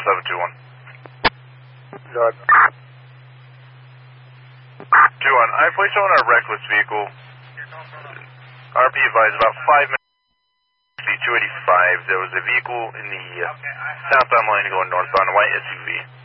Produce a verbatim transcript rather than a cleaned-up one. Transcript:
seven two one. Go ahead. two one, I placed on a reckless vehicle. R P advised about five minutes. two eighty-five. There was a vehicle in the uh, southbound lane going northbound, a white S U V.